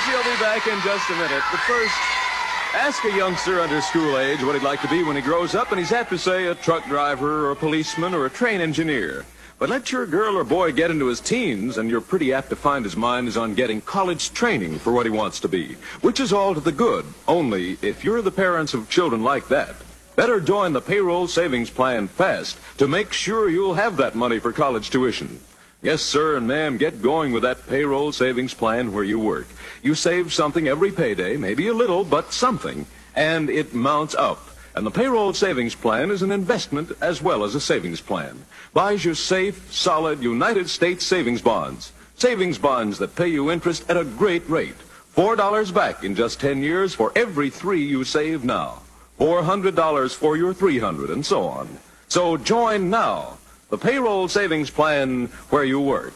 We'll be back in just a minute. But first, ask a youngster under school age what he'd like to be when he grows up, and he's apt to say a truck driver or a policeman or a train engineer. But let your girl or boy get into his teens, and you're pretty apt to find his mind is on getting college training for what he wants to be, which is all to the good. Only if you're the parents of children like that, better join the payroll savings plan fast to make sure you'll have that money for college tuition. Yes, sir, and ma'am, get going with that payroll savings plan where you work. You save something every payday, maybe a little, but something, and it mounts up. And the payroll savings plan is an investment as well as a savings plan. Buys you safe, solid United States savings bonds. Savings bonds that pay you interest at a great rate. $4 back in just 10 years for every $3 you save now. $400 for your $300, and so on. So join now. The payroll savings plan where you work.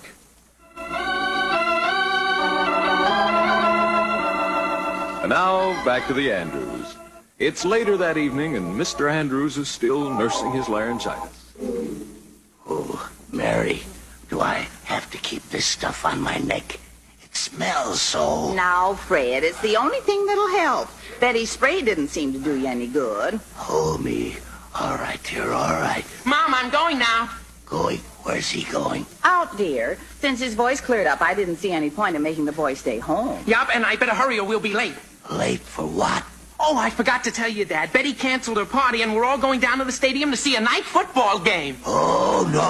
And now, back to the Andrews. It's later that evening, and Mr. Andrews is still nursing his laryngitis. Oh, Mary, do I have to keep this stuff on my neck? It smells so. Now, Fred, it's the only thing that'll help. Betty's spray didn't seem to do you any good. Oh, me. All right, dear, all right. Mom, I'm going now. Going? Where's he going? Out, dear. Since his voice cleared up, I didn't see any point in making the boy stay home. Yup, and I better hurry or we'll be late. Late for what? Oh, I forgot to tell you, Dad. Betty canceled her party, and we're all going down to the stadium to see a night football game. Oh, no.